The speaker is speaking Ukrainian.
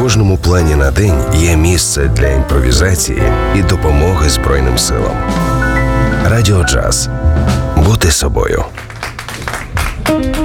кожному плані на день є місце для імпровізації і допомоги Збройним силам. Радіо Джаз. Бути собою.